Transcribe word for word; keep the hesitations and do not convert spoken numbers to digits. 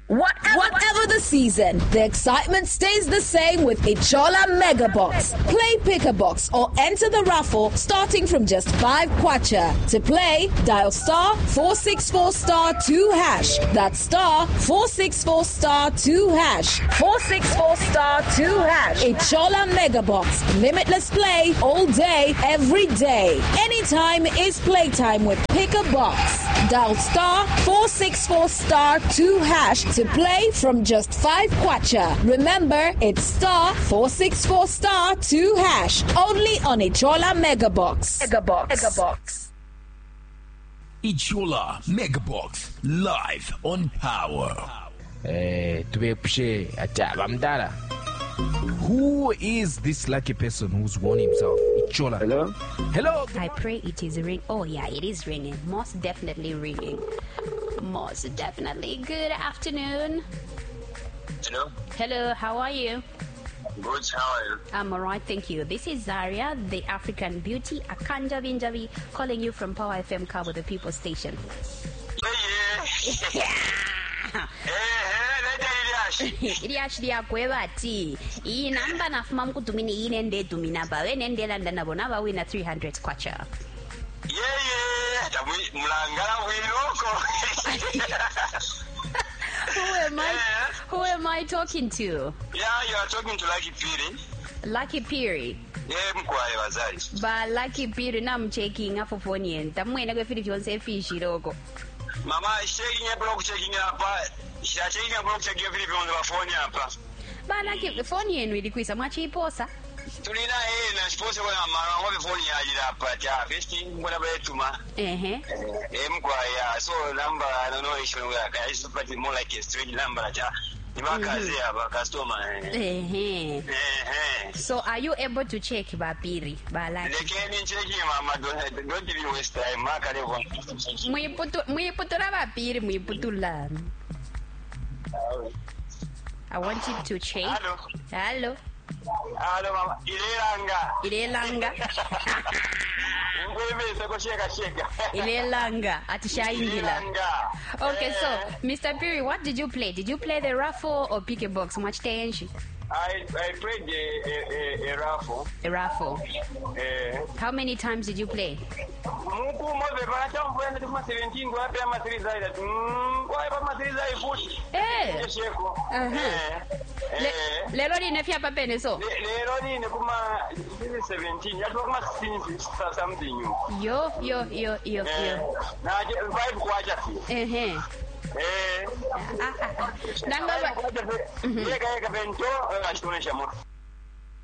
Whatever, Whatever the season, the excitement stays the same with Ichola Mega Box. Play Pick a Box or enter the raffle starting from just five kwacha. To play, dial star four six four star two hash. That's star four six four star two hash. four six four star two hash. Ichola Mega Box. Limitless play all day, every day. Anytime is playtime with Pick a Box. Dial star four six four star two hash to play from just five kwacha. Remember, it's star four six four star two hash. Only on Ichola Mega Box. Mega Box. Mega Box. Ichola Mega Box live on Power. Eh, tubepshe ataba mdala. Who is this lucky person who's won himself? Ichola. Hello? Hello. I pray it is ring. Oh yeah, it is ringing. Most definitely ringing. Most definitely. Good afternoon. Hello? Hello, how are you? Good, how are you? I'm alright, thank you. This is Zaria, the African beauty, Akanja Vinjavi, calling you from Power F M Cabo, the People Station. Yeah, yeah. Ili actually akweba ati iyi namba nafuma mkutumini ine nde tuminaba we nende landa nabonaba wina three hundred kwacha. Yeah, yeah. Tamu mulangala wiloko. Who am I? Yeah. Who am I talking to? Yeah, you are talking to Lucky Piri. Lucky Piri. Yeah, mkwale wazali. Ba Lucky Piri na mchecking afo phone yen. Tamwena kwe fili fyonse fish loko. Mama, checking ya block checking hapa. Sha checking ya block checking fili fyonse wa phone hapa. Ba Lucky phone yen ilikuisa mwachi iposa. Tulina eh na sponsor kwa mara ngobe phone ya ajira hapa cha festi ngona betuma. Ehe. Eh mkwaya so number no no issue ya ka is but more like a strange number cha. Ibakaze aba customer. Ehe. Eh. So are you able to check ba Piri ba Lucky? Lekeni checking mama don't don't give you waste time maka levo. Muiputu muiputula ba Piri muiputula. I want you to check. Hello. Hello. Hello mama. Ilelanga. Ilelanga. Ngwebe sako sheka sheka. Ilelanga atishaingila. Okay, so Mister Piri, what did you play? Did you play the raffle or pick a box? Much tension. I I played a a, a, a raffle. A raffle. Eh. How many times did you play? Mungu mmoja bana mfanya tuma seventeen kwa hapa ama three zaida. Mm, kwa hapa ama three zaida futi. Eh. Sheko. Eh. Lelo ni nafia papene so. Lelo ni ne kuma seventeen. Ya kuma sixteen something. Yo yo yo yo yo. Na five kwa jasi. Eh eh. Eh. Ah ah. Nanga ba. Yeka yeka bento ashtunisha mo.